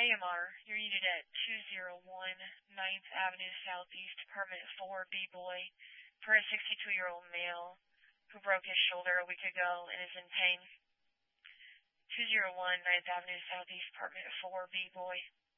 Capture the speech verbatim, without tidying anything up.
A M R, you're needed at two oh one ninth Avenue Southeast, Apartment four, B-Boy, for a sixty-two-year-old male who broke his shoulder a week ago and is in pain. two oh one ninth Avenue Southeast, Apartment four, B-Boy.